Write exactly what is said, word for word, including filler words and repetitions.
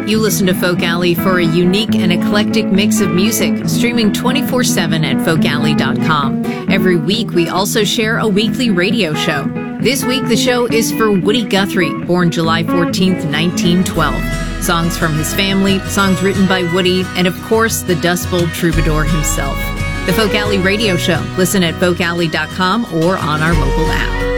You listen to Folk Alley for a unique and eclectic mix of music, streaming twenty-four seven at folk alley dot com. Every week, we also share a weekly radio show. This week, the show is for Woody Guthrie, born July fourteenth, nineteen twelve. Songs from his family, songs written by Woody, and of course, the Dust Bowl troubadour himself. The Folk Alley Radio Show. Listen at folk alley dot com or on our mobile app.